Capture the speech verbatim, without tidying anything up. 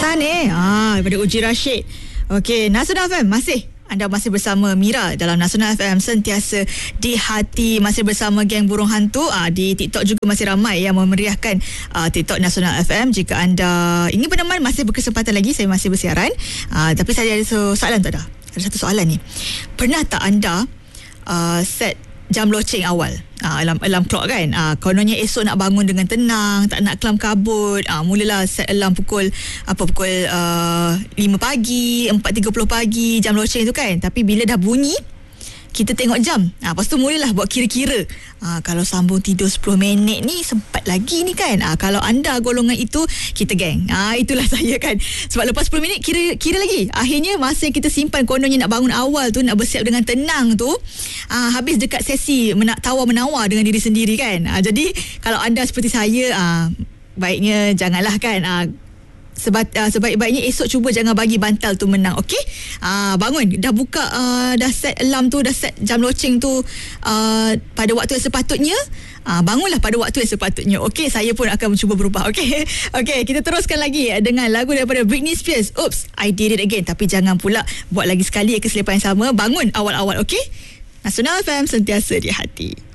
Dah ni. Ah, daripada Uji Rashid. Okey, Nasional F M masih anda masih bersama Mira dalam Nasional F M, sentiasa di hati. Masih bersama geng burung hantu. Ah, di TikTok juga masih ramai yang memeriahkan ah, TikTok Nasional F M. Jika anda ingin berteman, masih berkesempatan lagi, saya masih bersiaran. Ah, tapi saya ada soalan tak ada? Ada satu soalan ni. Pernah tak anda uh, set jam loceng awal, uh, alarm, alarm clock kan, uh, kononnya esok nak bangun dengan tenang, tak nak kelam kabut, uh, mulalah set alarm pukul apa pukul uh, lima pagi, empat tiga puluh pagi, jam loceng tu kan. Tapi bila dah bunyi, kita tengok jam, ha, lepas tu mulalah buat kira-kira, ha, kalau sambung tidur sepuluh minit ni sempat lagi ni kan. Ha, kalau anda golongan itu, kita geng, ha, itulah saya kan. Sebab lepas sepuluh minit kira, kira lagi. Akhirnya masa yang kita simpan kononnya nak bangun awal tu, nak bersiap dengan tenang tu, ha, habis dekat sesi menak tawar-menawar dengan diri sendiri kan. Ha, jadi kalau anda seperti saya, ha, baiknya janganlah kan. Ha, Seba, uh, sebaik-baiknya esok cuba jangan bagi bantal tu menang. Okey, uh, bangun dah buka, uh, dah set alarm tu, dah set jam loceng tu uh, pada waktu yang sepatutnya. uh, Bangunlah pada waktu yang sepatutnya. Okey, saya pun akan mencuba berubah. Okey, okay, kita teruskan lagi dengan lagu daripada Britney Spears, Oops, I Did It Again. Tapi jangan pula buat lagi sekali kesilapan yang sama. Bangun awal-awal. Okey, Nasional F M, sentiasa di hati.